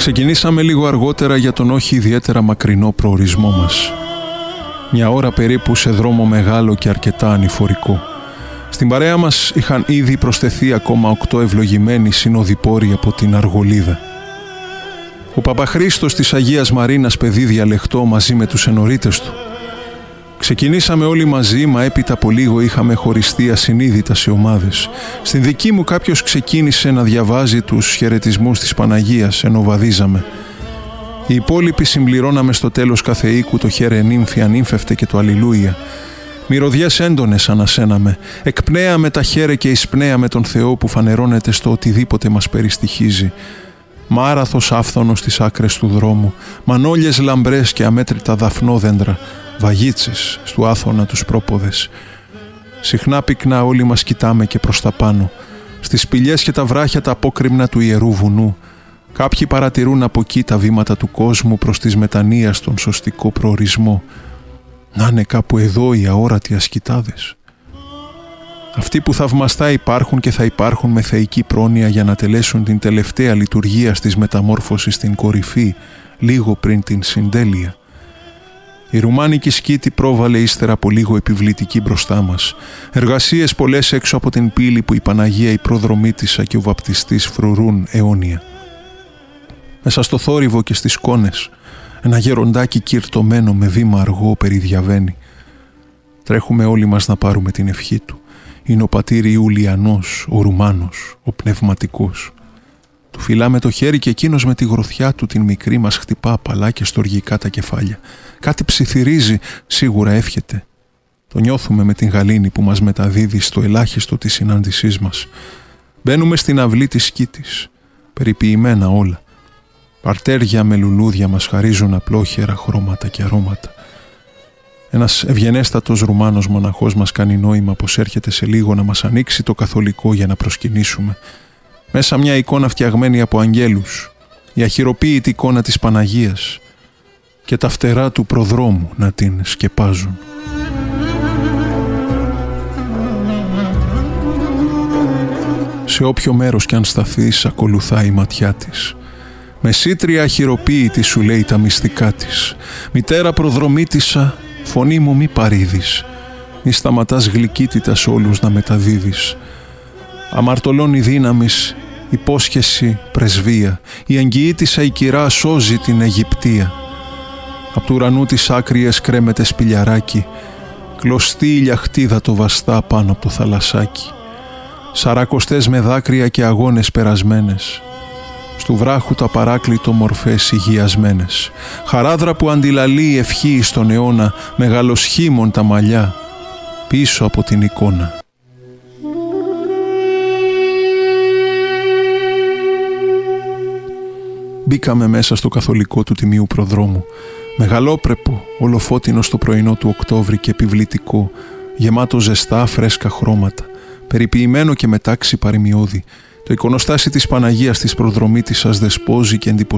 Ξεκινήσαμε λίγο αργότερα για τον όχι ιδιαίτερα μακρινό προορισμό μας. Μια ώρα περίπου σε δρόμο μεγάλο και αρκετά ανηφορικό. Στην παρέα μας είχαν ήδη προσθεθεί ακόμα 8 ευλογημένοι συνοδοιπόροι από την Αργολίδα. Ο Παπαχρήστος της Αγίας Μαρίνας, παιδί διαλεχτό, μαζί με τους ενορίτες του. Ξεκινήσαμε όλοι μαζί, μα έπειτα από λίγο είχαμε χωριστεί ασυνείδητα σε ομάδες. Στην δική μου κάποιος ξεκίνησε να διαβάζει τους χαιρετισμούς της Παναγίας, ενώ βαδίζαμε. Οι υπόλοιποι συμπληρώναμε στο τέλος κάθε οίκου το χαίρε νύμφη ανύμφευτε και το αλληλούια. Μυρωδιές έντονες ανασέναμε. Εκπνέαμε τα χαίρε και εισπνέαμε τον Θεό που φανερώνεται στο οτιδήποτε μας περιστοιχίζει. Μάραθος άφθονος στις άκρες του δρόμου, μανόλιες λαμπρές και αμέτρητα δαφνόδεντρα, βαγίτσες στου άθωνα τους πρόποδες. Συχνά πυκνά όλοι μας κοιτάμε και προς τα πάνω. Στις σπηλιές και τα βράχια τα απόκρημνα του ιερού βουνού. Κάποιοι παρατηρούν από εκεί τα βήματα του κόσμου προς της μετανοίας στον σωστικό προορισμό. Να είναι κάπου εδώ οι αόρατοι ασκητάδες. Αυτοί που θαυμαστά υπάρχουν και θα υπάρχουν με θεϊκή πρόνοια για να τελέσουν την τελευταία λειτουργία της μεταμόρφωσης στην κορυφή, λίγο πριν την συντέλεια. Η ρουμάνικη σκήτη πρόβαλε ύστερα από λίγο επιβλητική μπροστά μας. Εργασίες πολλές έξω από την πύλη που η Παναγία, η προδρομήτισσα και ο βαπτιστής φρουρούν αιώνια. Μέσα στο θόρυβο και στις σκόνες, ένα γεροντάκι κυρτωμένο με βήμα αργό περιδιαβαίνει. Τρέχουμε όλοι μας να πάρουμε την ευχή του. Είναι ο πατήρ Ιουλιανός, ο Ρουμάνος, ο πνευματικός. Του φυλάμε το χέρι και εκείνος με τη γροθιά του την μικρή μας χτυπά απαλά και στοργικά τα κεφάλια. Κάτι ψιθυρίζει, σίγουρα εύχεται. Το νιώθουμε με την γαλήνη που μας μεταδίδει στο ελάχιστο της συνάντησής μας. Μπαίνουμε στην αυλή της σκήτης, περιποιημένα όλα. Παρτέρια με λουλούδια μας χαρίζουν απλόχερα χρώματα και αρώματα. Ένας ευγενέστατος Ρουμάνος μοναχός μας κάνει νόημα πως έρχεται σε λίγο να μας ανοίξει το καθολικό για να προσκυνήσουμε. Μέσα μια εικόνα φτιαγμένη από αγγέλους, η αχυροποίητη εικόνα της Παναγίας και τα φτερά του προδρόμου να την σκεπάζουν. Σε όποιο μέρος κι αν σταθείς ακολουθάει η ματιά της. Μεσήτρια αχυροποίητη σου λέει τα μυστικά της. Μητέρα προδρομήτισσα, φωνή μου μη παρήδεις. Μη σταματάς γλυκύτητας όλους να μεταδίδεις. Αμαρτωλώνει δύναμης, υπόσχεση, πρεσβεία. Η εγγυήτισσα η κυρά σώζει την Αιγυπτία. Απ' του ουρανού της άκριες κρέμεται σπηλιαράκι. Κλωστή ηλιαχτίδα το βαστά πάνω από το θαλασσάκι. Σαρακοστές με δάκρυα και αγώνες περασμένες. Στου βράχου τα παράκλητο μορφές υγιασμένες. Χαράδρα που αντιλαλεί ευχή στον αιώνα, μεγαλοσχήμων τα μαλλιά, πίσω από την εικόνα. Μπήκαμε μέσα στο καθολικό του Τιμίου Προδρόμου. Μεγαλόπρεπο, ολοφώτινο στο πρωινό του Οκτώβρη και επιβλητικό, γεμάτο ζεστά φρέσκα χρώματα, περιποιημένο και με τάξη παρημιώδη. Το εικονοστάσι της Παναγίας της Προδρομήτισσας δεσπόζει και εντυπωσιάζει